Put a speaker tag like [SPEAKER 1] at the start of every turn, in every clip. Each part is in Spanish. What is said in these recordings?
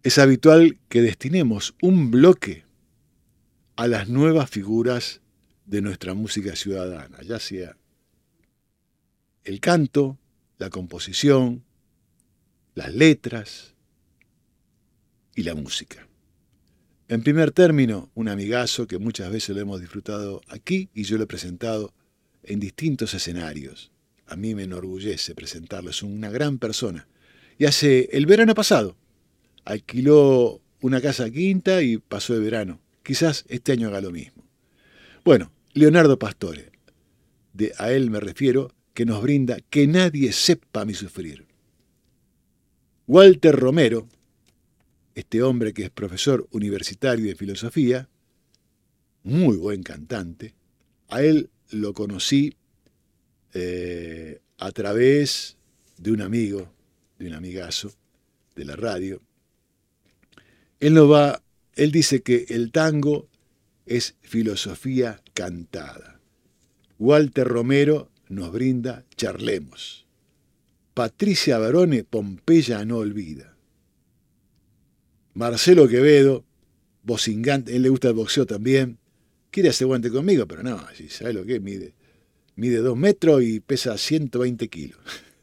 [SPEAKER 1] es habitual que destinemos un bloque a las nuevas figuras de nuestra música ciudadana, ya sea el canto, la composición, las letras y la música. En primer término, un amigazo que muchas veces lo hemos disfrutado aquí y yo lo he presentado en distintos escenarios. A mí me enorgullece presentarlo, es una gran persona. Y hace el verano pasado alquiló una casa quinta y pasó de verano. Quizás este año haga lo mismo. Bueno, Leonardo Pastore, a él me refiero, que nos brinda Que nadie sepa mi sufrir. Walter Romero, este hombre que es profesor universitario de filosofía, muy buen cantante, a él lo conocí a través de un amigo, de un amigazo de la radio. Él dice que el tango es filosofía cantada. Walter Romero nos brinda Charlemos. Patricia Barone, Pompeya no olvida. Marcelo Quevedo, bocingante, él le gusta el boxeo también, quiere hacer guante conmigo, pero no, si sabe lo que es, mide 2 metros y pesa 120 kilos.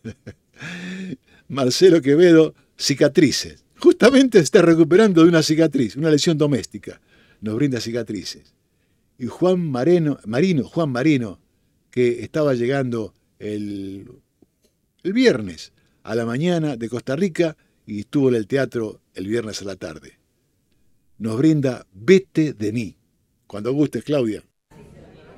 [SPEAKER 1] Marcelo Quevedo, cicatrices. Justamente se está recuperando de una cicatriz, una lesión doméstica. Nos brinda cicatrices. Y Juan Marino, que estaba llegando el viernes a la mañana de Costa Rica y estuvo en el teatro el viernes a la tarde. Nos brinda Vete de mí. Cuando gustes, Claudia.